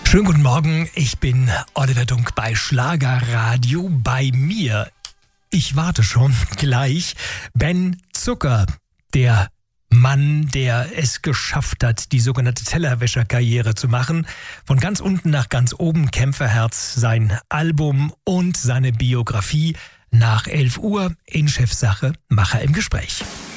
Schönen guten Morgen, ich bin Oliver Dunk bei Schlagerradio. Bei mir, ich warte schon gleich, Ben Zucker, der Mann, der es geschafft hat, die sogenannte Tellerwäscherkarriere zu machen. Von ganz unten nach ganz oben, Kämpferherz, sein Album und seine Biografie. Nach 11 Uhr in Chefsache, Macher im Gespräch.